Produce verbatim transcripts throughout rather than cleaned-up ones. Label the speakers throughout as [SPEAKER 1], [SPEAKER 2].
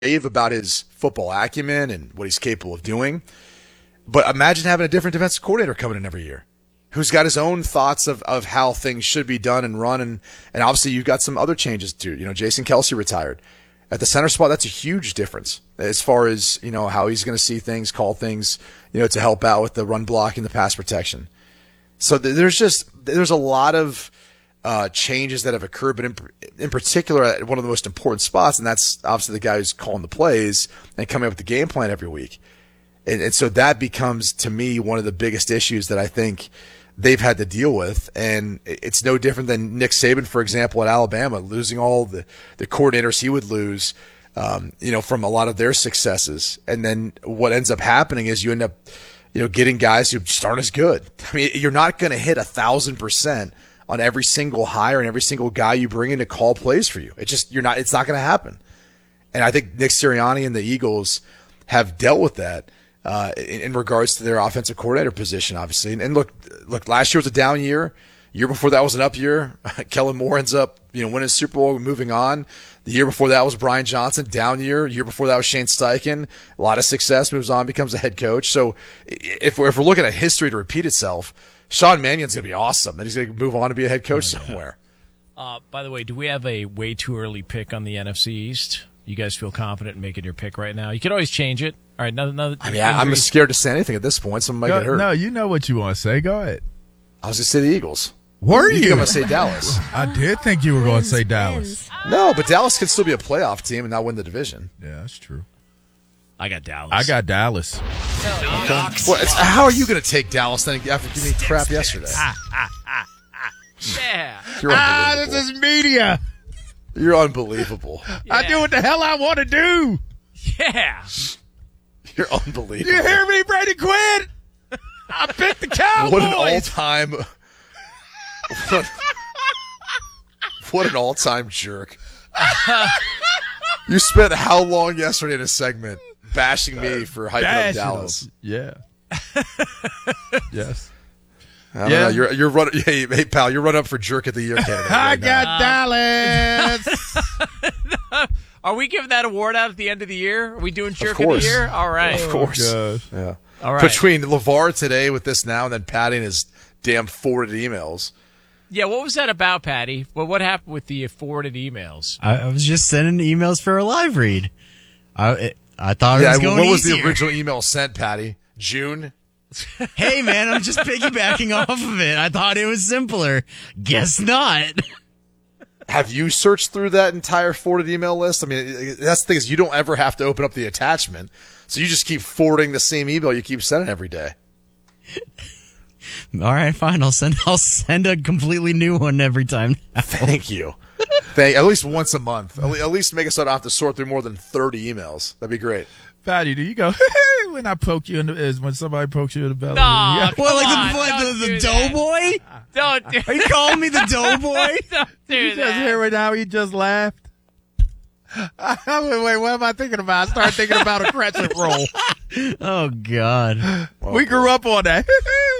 [SPEAKER 1] rave about his football acumen and what he's capable of doing. But imagine having a different defensive coordinator coming in every year who's got his own thoughts of, of how things should be done and run. And, and obviously you've got some other changes too. You know, Jason Kelce retired. At the center spot, that's a huge difference as far as, you know, how he's going to see things, call things, you know, to help out with the run block and the pass protection. So th- there's just, there's a lot of uh, changes that have occurred, but in, in particular at one of the most important spots, and that's obviously the guy who's calling the plays and coming up with the game plan every week. And, and so that becomes, to me, one of the biggest issues that I think they've had to deal with. And it's no different than Nick Saban, for example, at Alabama, losing all the, the coordinators he would lose, um, you know, from a lot of their successes. And then what ends up happening is you end up, you know, getting guys who just aren't as good. I mean, you're not going to hit a thousand percent on every single hire and every single guy you bring in to call plays for you. It just, you're not, it's not going to happen. And I think Nick Sirianni and the Eagles have dealt with that. Uh, in, in regards to their offensive coordinator position, obviously. And, and look, look, last year was a down year. Year before that was an up year. Kellen Moore ends up, you know, winning the Super Bowl and moving on. The year before that was Brian Johnson, down year. Year before that was Shane Steichen. A lot of success, moves on, becomes a head coach. So if we're, if we're looking at history to repeat itself, Sean Mannion's going to be awesome. And he's going to move on to be a head coach oh, yeah. somewhere.
[SPEAKER 2] Uh, by the way, do we have a way too early pick on the N F C East? You guys feel confident in making your pick right now? You can always change it. All right, another, another
[SPEAKER 1] I mean, I'm scared to say anything at this point. Someone might
[SPEAKER 3] Go,
[SPEAKER 1] get hurt.
[SPEAKER 3] No, you know what you want to say. Go ahead.
[SPEAKER 1] I was going to say the Eagles.
[SPEAKER 3] Were
[SPEAKER 1] you?
[SPEAKER 3] you?
[SPEAKER 1] I'm going to say Dallas.
[SPEAKER 3] I did think you were going to say Dallas.
[SPEAKER 1] No, but Dallas can still be a playoff team and not win the division.
[SPEAKER 3] Yeah, that's true.
[SPEAKER 2] I got Dallas.
[SPEAKER 3] I got Dallas.
[SPEAKER 1] Okay. Well, it's, how are you going to take Dallas then after giving me crap yesterday?
[SPEAKER 2] Ah, ah, ah, ah. Yeah.
[SPEAKER 1] You're
[SPEAKER 3] ah, this is media.
[SPEAKER 1] You're unbelievable.
[SPEAKER 2] Yeah.
[SPEAKER 3] I do what the hell I want to do.
[SPEAKER 2] Yeah.
[SPEAKER 1] You're unbelievable.
[SPEAKER 3] You hear me, Brady Quinn? I picked the Cowboys.
[SPEAKER 1] What an all-time... What, what an all-time jerk. You spent how long yesterday in a segment bashing me for hyping
[SPEAKER 3] Dash
[SPEAKER 1] up Dallas?
[SPEAKER 3] Yeah. Yes.
[SPEAKER 1] I don't
[SPEAKER 3] Yeah.
[SPEAKER 1] know. You're, you're running, hey, hey, pal, you're running up for Jerk of the Year candidate.
[SPEAKER 3] I
[SPEAKER 1] right
[SPEAKER 3] got
[SPEAKER 1] now.
[SPEAKER 3] Dallas.
[SPEAKER 2] Are we giving that award out at the end of the year? Are we doing Jerk
[SPEAKER 1] Of
[SPEAKER 2] of,
[SPEAKER 1] course.
[SPEAKER 2] the Year? All right.
[SPEAKER 1] Of course.
[SPEAKER 3] Oh,
[SPEAKER 1] yeah.
[SPEAKER 2] All right.
[SPEAKER 1] Between LeVar today with this now and then patting his damn forwarded emails.
[SPEAKER 2] Yeah, what was that about, Patty? Well, what happened with the forwarded emails?
[SPEAKER 4] I, I was just sending emails for a live read. I it, I thought it
[SPEAKER 1] Yeah,
[SPEAKER 4] was going
[SPEAKER 1] what was
[SPEAKER 4] easier.
[SPEAKER 1] the original email sent, Patty? June?
[SPEAKER 4] Hey, man, I'm just piggybacking off of it. I thought it was simpler. Guess not.
[SPEAKER 1] Have you searched through that entire forwarded email list? I mean, that's the thing is you don't ever have to open up the attachment. So you just keep forwarding the same email you keep sending every day.
[SPEAKER 4] All right, fine. I'll send. I'll send a completely new one every time.
[SPEAKER 1] Thank you. Thank, at least once a month. At le- at least make it so I don't have to sort through more than thirty emails. That'd be great.
[SPEAKER 3] Patty, do you go when I poke you in the is when somebody pokes you in the belly?
[SPEAKER 2] No,
[SPEAKER 3] Yeah.
[SPEAKER 2] come
[SPEAKER 4] What, like
[SPEAKER 2] on,
[SPEAKER 4] the what,
[SPEAKER 2] don't
[SPEAKER 4] the, the
[SPEAKER 2] do that.
[SPEAKER 4] doughboy?
[SPEAKER 2] Don't do
[SPEAKER 4] Are you calling me the doughboy?
[SPEAKER 2] Don't do
[SPEAKER 3] You just
[SPEAKER 2] that.
[SPEAKER 3] hear it now. He just laughed. I wait, wait, what am I thinking about? I started thinking about a crescent roll.
[SPEAKER 4] Oh God.
[SPEAKER 1] Oh,
[SPEAKER 3] we grew up on that.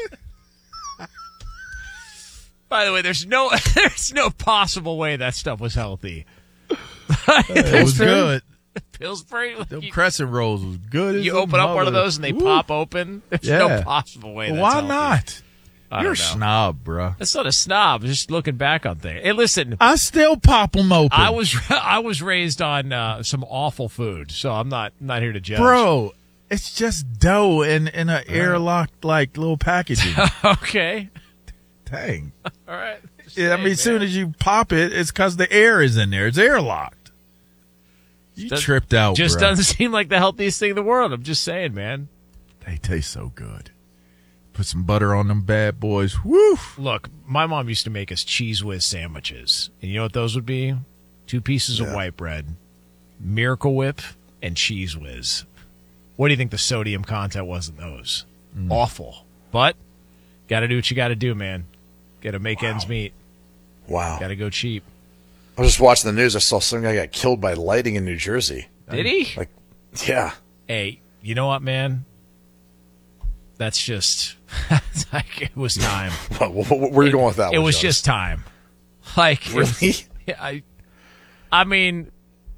[SPEAKER 2] By the way, there's no there's no possible way that stuff was healthy.
[SPEAKER 3] It was good.
[SPEAKER 2] Pillsbury, like
[SPEAKER 3] Them
[SPEAKER 2] you,
[SPEAKER 3] crescent rolls was good. As
[SPEAKER 2] you
[SPEAKER 3] a
[SPEAKER 2] open up one of
[SPEAKER 3] mother.
[SPEAKER 2] those and they
[SPEAKER 3] Ooh.
[SPEAKER 2] pop open. There's
[SPEAKER 3] Yeah.
[SPEAKER 2] no possible way. That's
[SPEAKER 3] Why
[SPEAKER 2] healthy.
[SPEAKER 3] not?
[SPEAKER 2] I
[SPEAKER 3] You're a
[SPEAKER 2] don't know.
[SPEAKER 3] snob, bro.
[SPEAKER 2] That's not a snob. Just looking back on things. Hey, listen.
[SPEAKER 3] I still pop them open.
[SPEAKER 2] I was I was raised on uh, some awful food, so I'm not not here to judge.
[SPEAKER 3] Bro, it's just dough in, in an airlocked, like, little packaging.
[SPEAKER 2] Okay.
[SPEAKER 3] Dang.
[SPEAKER 2] All right. Just
[SPEAKER 3] Yeah, I
[SPEAKER 2] saying,
[SPEAKER 3] mean, as soon
[SPEAKER 2] man.
[SPEAKER 3] as you pop it, it's because the air is in there. It's airlocked. You
[SPEAKER 2] Does-
[SPEAKER 3] tripped out,
[SPEAKER 2] just
[SPEAKER 3] bro.
[SPEAKER 2] doesn't seem like the healthiest thing in the world. I'm just saying, man.
[SPEAKER 3] They taste so good. Put some butter on them bad boys. Woo!
[SPEAKER 2] Look, my mom used to make us Cheese Whiz sandwiches. And you know what those would be? Two pieces of
[SPEAKER 1] Yeah.
[SPEAKER 2] white bread, Miracle Whip, and Cheese Whiz. What do you think the sodium content was in those?
[SPEAKER 3] Mm.
[SPEAKER 2] Awful. But, got to do what you got to do, man. Got to make ends meet.
[SPEAKER 1] Wow.
[SPEAKER 2] Got to go cheap.
[SPEAKER 1] I was just watching the news. I saw some guy got killed by lightning in New Jersey.
[SPEAKER 2] Did he?
[SPEAKER 1] Like, yeah.
[SPEAKER 2] Hey, you know what, man? That's just, like, it was time.
[SPEAKER 1] What, what, where are you going with that
[SPEAKER 2] It
[SPEAKER 1] one,
[SPEAKER 2] was
[SPEAKER 1] Jones?
[SPEAKER 2] just time. Like, it was-
[SPEAKER 1] Really?
[SPEAKER 2] yeah, I, I mean,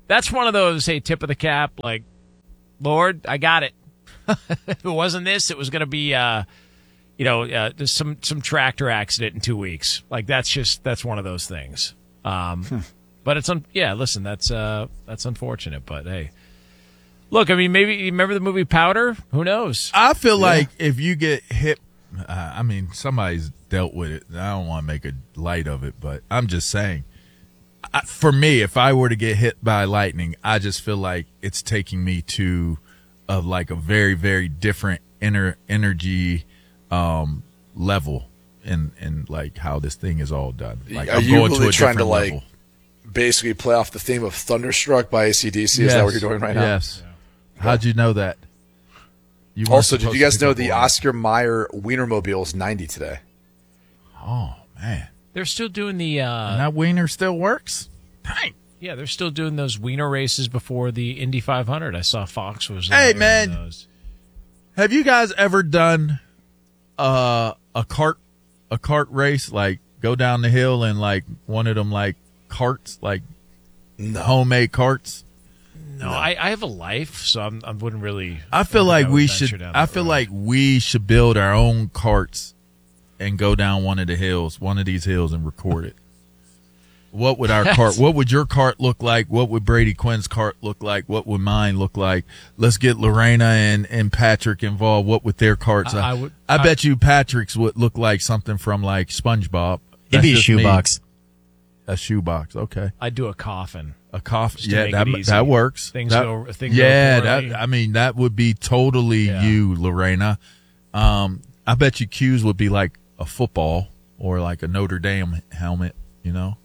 [SPEAKER 2] that's one of those, hey, tip of the cap, like, Lord, I got it. If it wasn't this, it was going to be, uh, you know, uh, there's some some tractor accident in two weeks. Like that's just that's one of those things. Um, hmm. But it's un- yeah. Listen, that's uh, that's unfortunate. But hey, look, I mean, maybe you remember the movie Powder? Who knows?
[SPEAKER 3] I feel yeah. like if you get hit, uh, I mean, somebody's dealt with it. I don't want to make a light of it, but I'm just saying. I, for me, if I were to get hit by lightning, I just feel like it's taking me to. Of like a very, very different inner energy um, level in, in like how this thing is all done. Like
[SPEAKER 1] Are
[SPEAKER 3] I'm
[SPEAKER 1] you
[SPEAKER 3] going
[SPEAKER 1] really
[SPEAKER 3] to a
[SPEAKER 1] trying to
[SPEAKER 3] level.
[SPEAKER 1] like basically play off the theme of Thunderstruck by A C D C? Is
[SPEAKER 3] yes.
[SPEAKER 1] that what you're doing right now?
[SPEAKER 3] Yes. Yeah. How'd you know that? You
[SPEAKER 1] also, did you guys know the Oscar Mayer Wienermobile is ninety today?
[SPEAKER 3] Oh, man.
[SPEAKER 2] They're still doing the... Uh,
[SPEAKER 3] and that wiener still works? Dang.
[SPEAKER 2] Yeah, they're still doing those wiener races before the Indy five hundred. I saw Fox was. Uh,
[SPEAKER 3] hey man,
[SPEAKER 2] those.
[SPEAKER 3] Have you guys ever done uh, a cart a cart race? Like go down the hill and like one of them like carts, like
[SPEAKER 1] no.
[SPEAKER 3] homemade carts.
[SPEAKER 2] No, no. I, I have a life, so I'm, I wouldn't really.
[SPEAKER 3] I feel like we should. I feel road. like we should build our own carts and go down one of the hills, one of these hills, and record it. What would our cart, what would your cart look like? What would Brady Quinn's cart look like? What would mine look like? Let's get Lorena and, and Patrick involved. What would their carts?
[SPEAKER 2] I, I would.
[SPEAKER 3] I,
[SPEAKER 2] I
[SPEAKER 3] bet you Patrick's would look like something from like SpongeBob.
[SPEAKER 4] It'd be a shoebox.
[SPEAKER 3] A shoebox. Okay.
[SPEAKER 2] I'd do a coffin.
[SPEAKER 3] A coffin. Yeah, that that works.
[SPEAKER 2] Things
[SPEAKER 3] that,
[SPEAKER 2] go. Things
[SPEAKER 3] yeah,
[SPEAKER 2] go
[SPEAKER 3] that. I mean, that would be totally
[SPEAKER 2] yeah.
[SPEAKER 3] you, Lorena. Um, I bet you Q's would be like a football or like a Notre Dame helmet. You know.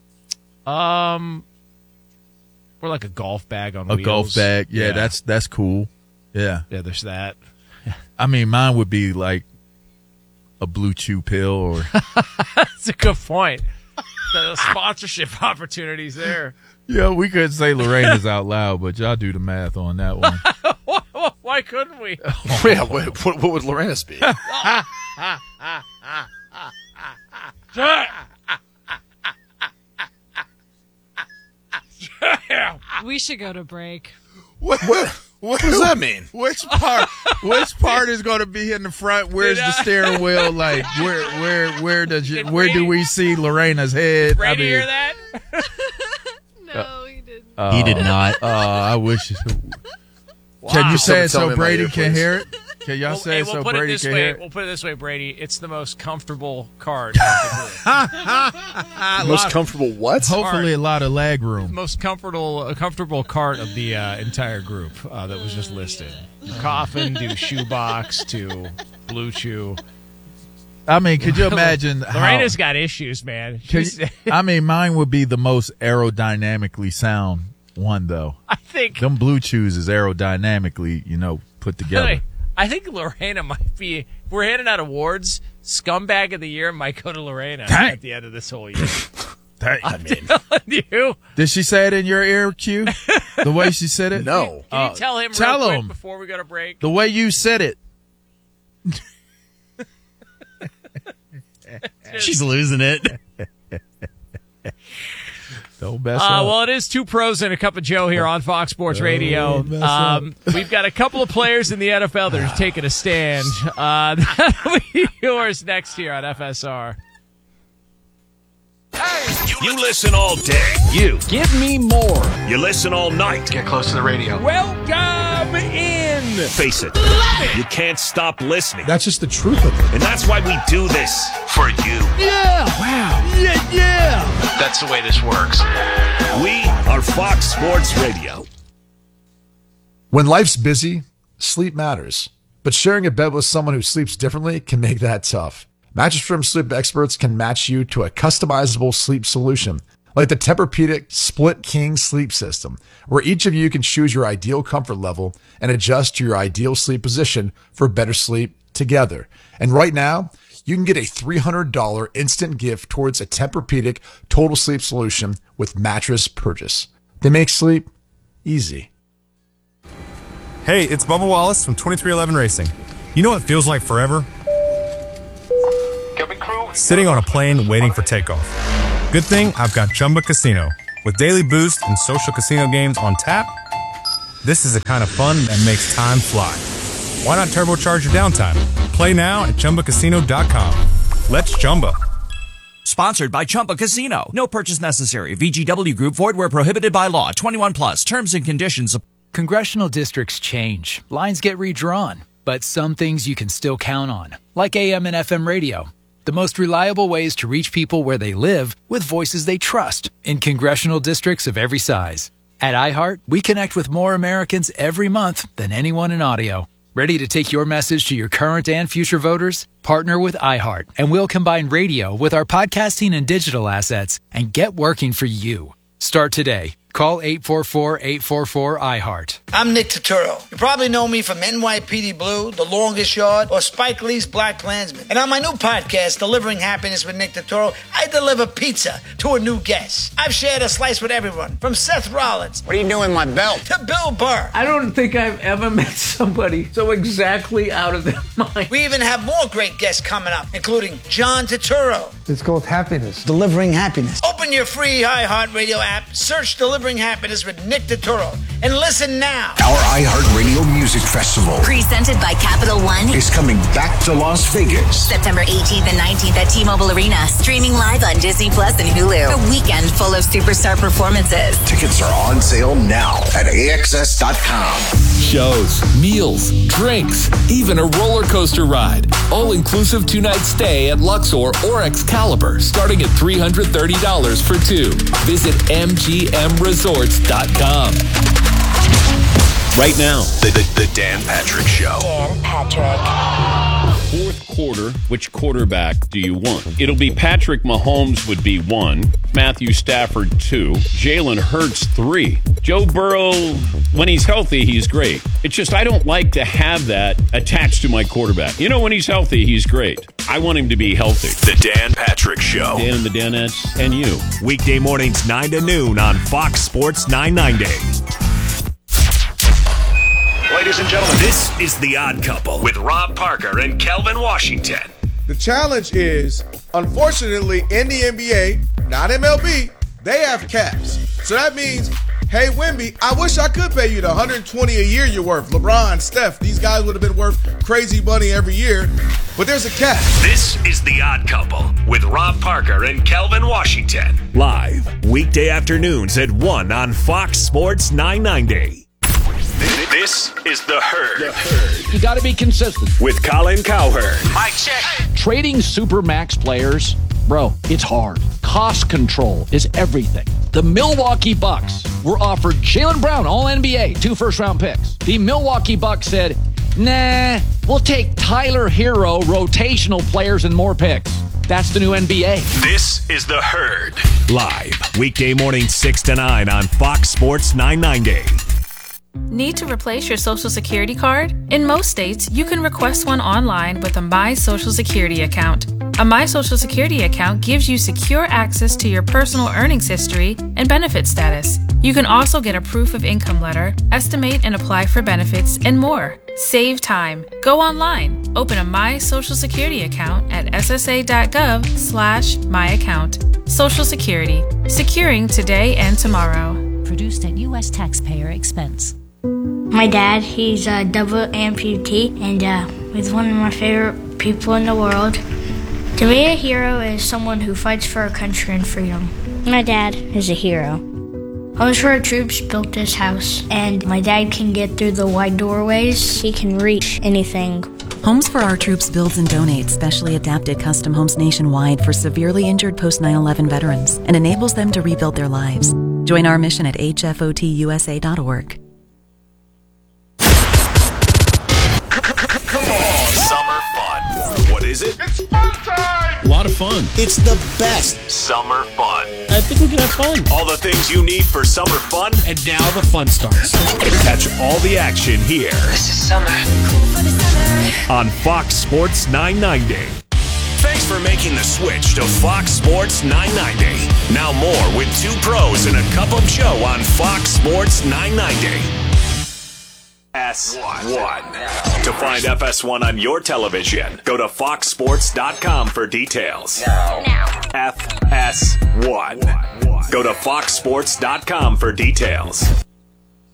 [SPEAKER 2] Um, or like a golf bag on
[SPEAKER 3] a
[SPEAKER 2] wheels.
[SPEAKER 3] golf bag. Yeah,
[SPEAKER 2] yeah,
[SPEAKER 3] that's that's cool. Yeah,
[SPEAKER 2] yeah. There's that.
[SPEAKER 3] I mean, mine would be like a Blue Chew pill, or
[SPEAKER 2] that's a good point. The sponsorship opportunities there.
[SPEAKER 3] Yeah, we could say Lorena's out loud, but y'all do the math on that one.
[SPEAKER 2] Why couldn't we?
[SPEAKER 1] Oh, yeah, what, what would Lorena's be?
[SPEAKER 5] We should go to break.
[SPEAKER 1] What, what, what does that mean?
[SPEAKER 3] Which part? Which part is going to be in the front? Where's the steering wheel? Like where? Where? Where does you, Where do we see Lorena's head?
[SPEAKER 2] Ready
[SPEAKER 3] I mean,
[SPEAKER 2] to hear that?
[SPEAKER 5] No, he didn't.
[SPEAKER 3] Uh,
[SPEAKER 4] he did not.
[SPEAKER 3] Uh, I wish.
[SPEAKER 2] Wow.
[SPEAKER 3] Can you say it
[SPEAKER 1] Someone
[SPEAKER 3] so
[SPEAKER 1] tell me in my
[SPEAKER 3] Brady
[SPEAKER 1] ear,
[SPEAKER 3] can
[SPEAKER 1] please.
[SPEAKER 3] hear it? Can y'all
[SPEAKER 2] Well,
[SPEAKER 3] say
[SPEAKER 2] hey,
[SPEAKER 3] it
[SPEAKER 2] we'll
[SPEAKER 3] so
[SPEAKER 2] put it
[SPEAKER 3] Brady
[SPEAKER 2] this
[SPEAKER 3] can
[SPEAKER 2] way.
[SPEAKER 3] hear it?
[SPEAKER 2] We'll put it this way, Brady. It's the most comfortable cart.
[SPEAKER 1] Most comfortable what?
[SPEAKER 3] Hopefully, a lot of leg room.
[SPEAKER 2] Most comfortable, uh, comfortable cart of the uh, entire group uh, that was just listed. Coffin to shoebox to Blue Chew.
[SPEAKER 3] I mean, could you imagine? how,
[SPEAKER 2] Lorena's got issues, man.
[SPEAKER 3] can
[SPEAKER 2] She's,
[SPEAKER 3] you- I mean, mine would be the most aerodynamically sound one, though.
[SPEAKER 2] I think.
[SPEAKER 3] Them Blue Chews is aerodynamically, you know, put together.
[SPEAKER 2] I think Lorena might be. If we're handing out awards, scumbag of the year might go to Lorena
[SPEAKER 3] Dang.
[SPEAKER 2] at the end of this whole year.
[SPEAKER 3] Dang.
[SPEAKER 1] I mean,
[SPEAKER 2] telling you.
[SPEAKER 3] Did she say it in your ear, Q? The way she said it?
[SPEAKER 1] no.
[SPEAKER 2] Can you
[SPEAKER 3] Uh,
[SPEAKER 2] tell him
[SPEAKER 3] tell
[SPEAKER 2] real quick
[SPEAKER 3] him.
[SPEAKER 2] before we go to break?
[SPEAKER 3] The way you said it.
[SPEAKER 4] She's losing it.
[SPEAKER 3] Don't mess
[SPEAKER 2] Uh,
[SPEAKER 3] up.
[SPEAKER 2] well, it is two pros and a cup of Joe here on Fox Sports Radio.
[SPEAKER 3] mess
[SPEAKER 2] Um, we've got a couple of players in the N F L that are taking a stand. Uh, that'll be yours next here on F S R.
[SPEAKER 6] You listen all day. You. Give me more. You listen all night.
[SPEAKER 7] Get close to the radio.
[SPEAKER 2] Welcome in.
[SPEAKER 6] Face it. You can't stop listening.
[SPEAKER 7] That's just the truth of it.
[SPEAKER 6] And that's why we do this. For you.
[SPEAKER 3] Yeah. Wow. Yeah, yeah.
[SPEAKER 7] That's the way this works.
[SPEAKER 6] We are Fox Sports Radio.
[SPEAKER 8] When life's busy, sleep matters. But sharing a bed with someone who sleeps differently can make that tough. Mattress Firm sleep experts can match you to a customizable sleep solution, like the Tempur-Pedic Split King Sleep System, where each of you can choose your ideal comfort level and adjust to your ideal sleep position for better sleep together. And right now, you can get a three hundred dollars instant gift towards a Tempur-Pedic Total Sleep Solution with mattress purchase. They make sleep easy.
[SPEAKER 9] Hey, it's Bubba Wallace from twenty-three eleven Racing. You know what feels like forever? Sitting on a plane waiting for takeoff. Good thing I've got Chumba Casino. With daily boost and social casino games on tap, this is the kind of fun that makes time fly. Why not turbocharge your downtime? Play now at Chumba Casino dot com. Let's Chumba.
[SPEAKER 10] Sponsored by Chumba Casino. No purchase necessary. V G W Group. Void where prohibited by law. twenty-one plus. Terms and conditions.
[SPEAKER 11] Congressional districts change. Lines get redrawn. But some things you can still count on. Like A M and F M radio. The most reliable ways to reach people where they live with voices they trust in congressional districts of every size. At iHeart, we connect with more Americans every month than anyone in audio. Ready to take your message to your current and future voters? Partner with iHeart, and we'll combine radio with our podcasting and digital assets and get working for you. Start today. Call eight four four, eight four four, iHeart.
[SPEAKER 12] I'm Nick Turturro. You probably know me from N Y P D Blue, The Longest Yard, or Spike Lee's Black Klansman. And on my new podcast, Delivering Happiness with Nick Turturro, I deliver pizza to a new guest. I've shared a slice with everyone, from Seth Rollins.
[SPEAKER 13] What are you doing, my belt?
[SPEAKER 12] To Bill Burr.
[SPEAKER 14] I don't think I've ever met somebody so exactly out of their mind.
[SPEAKER 12] We even have more great guests coming up, including John Turturro.
[SPEAKER 15] It's called Happiness.
[SPEAKER 12] Delivering Happiness. Open your free iHeartRadio app, search Delivering Happiness with Nick Turturro, and listen now.
[SPEAKER 6] Our iHeartRadio Music Festival,
[SPEAKER 16] presented by Capital One,
[SPEAKER 6] is coming back to Las Vegas.
[SPEAKER 16] September eighteenth and nineteenth at T-Mobile Arena. Streaming live on Disney Plus and Hulu. A weekend full of superstar performances.
[SPEAKER 6] Tickets are on sale now at A X S dot com.
[SPEAKER 17] Shows, meals, drinks, even a roller coaster ride. All-inclusive two-night stay at Luxor or Excalibur, starting at three hundred thirty dollars for two. Visit M G M resorts dot com.
[SPEAKER 6] Right now, the, the, the Dan Patrick Show.
[SPEAKER 16] Dan Patrick.
[SPEAKER 18] Fourth quarter, which quarterback do you want? It'll be Patrick Mahomes would be one, Matthew Stafford two, Jalen Hurts three. Joe Burrow, when he's healthy, he's great. It's just I don't like to have that attached to my quarterback. You know, when he's healthy, he's great. I want him to be healthy.
[SPEAKER 6] The Dan Patrick Show.
[SPEAKER 18] Dan and the Danettes and you.
[SPEAKER 6] Weekday mornings nine to noon on Fox Sports nine ninety. Ladies and gentlemen, this is The Odd Couple with Rob Parker and Kelvin Washington.
[SPEAKER 19] The challenge is, unfortunately, in the N B A, not M L B, they have caps. So that means, hey, Wemby, I wish I could pay you the one hundred twenty a year you're worth. LeBron, Steph, these guys would have been worth crazy money every year. But there's a cap.
[SPEAKER 6] This is The Odd Couple with Rob Parker and Kelvin Washington. Live, weekday afternoons at one on Fox Sports nine ninety. This is The Herd. The Herd.
[SPEAKER 20] You got to be consistent.
[SPEAKER 6] With Colin Cowherd.
[SPEAKER 20] Mike check. Trading Supermax players, bro, it's hard. Cost control is everything. The Milwaukee Bucks were offered Jaylen Brown, all N B A, two first-round picks. The Milwaukee Bucks said, nah, we'll take Tyler Hero, rotational players, and more picks. That's the new N B A.
[SPEAKER 6] This is The Herd. Live, weekday morning six to nine on Fox Sports nine ninety.
[SPEAKER 21] Need to replace your Social Security card? In most states, you can request one online with a My Social Security account. A My Social Security account gives you secure access to your personal earnings history and benefit status. You can also get a proof of income letter, estimate and apply for benefits, and more. Save time. Go online. Open a My Social Security account at ssa.gov slash my account. Social Security. Securing today and tomorrow.
[SPEAKER 22] Produced at U S taxpayer expense.
[SPEAKER 23] My dad, he's a double amputee, and uh, he's one of my favorite people in the world. To me, a hero is someone who fights for our country and freedom.
[SPEAKER 24] My dad is a hero.
[SPEAKER 23] Homes for Our Troops built this house, and my dad can get through the wide doorways.
[SPEAKER 24] He can reach anything.
[SPEAKER 25] Homes for Our Troops builds and donates specially adapted custom homes nationwide for severely injured post nine eleven veterans and enables them to rebuild their lives. Join our mission at H F O T U S A dot org.
[SPEAKER 6] Come on, summer fun. What is it?
[SPEAKER 19] It's fun time!
[SPEAKER 18] A lot of fun.
[SPEAKER 6] It's the best summer fun.
[SPEAKER 18] I think we can have fun.
[SPEAKER 6] All the things you need for summer fun.
[SPEAKER 18] And now the fun starts.
[SPEAKER 6] Catch all the action here.
[SPEAKER 16] This is summer.
[SPEAKER 6] On Fox Sports nine ninety. Thanks for making the switch to Fox Sports nine ninety. Now more with two pros and a cup of Joe on Fox Sports nine ninety. S one. To find F S one on your television, go to fox sports dot com for details. F S one. Go to fox sports dot com for details.